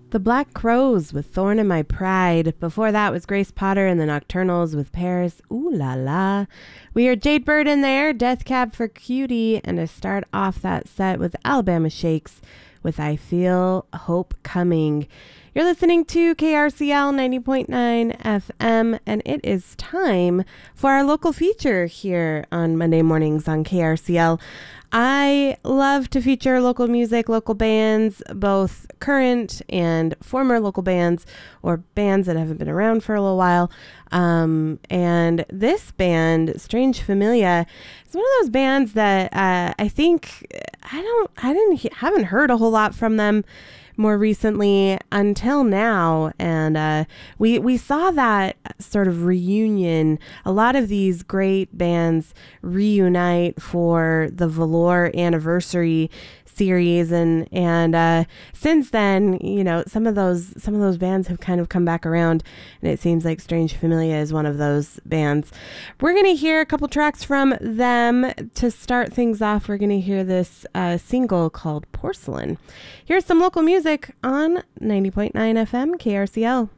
The Black Crows with Thorn in My Pride. Before that was Grace Potter and the Nocturnals with Paris. Ooh la la. We heard Jade Bird in there, Death Cab for Cutie, and to start off that set was Alabama Shakes with I Feel Hope Coming. You're listening to KRCL 90.9 FM, and it is time for our local feature here on Monday mornings on KRCL. I love to feature local music, local bands, both current and former local bands or bands that haven't been around for a little while. And this band, Strange Familia, is one of those bands that I think haven't heard a whole lot from them more recently until now, and we saw that sort of reunion. A lot of these great bands reunite for the Velour anniversary series, and since then, you know, some of those bands have kind of come back around, and it seems like Strange Familia is one of those bands. We're gonna hear a couple tracks from them to start things off. We're gonna hear this single called Porcelain. Here's some local music on 90.9 FM KRCL.